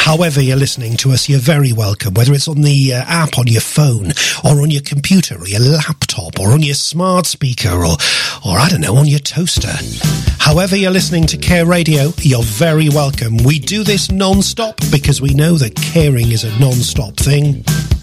However you're listening to us, you're very welcome. Whether it's on the app on your phone, or on your computer, or your laptop, or on your smart speaker, or I don't know, on your toaster. However you're listening to Care Radio, you're very welcome. We do this non-stop because we know that caring is a non-stop thing.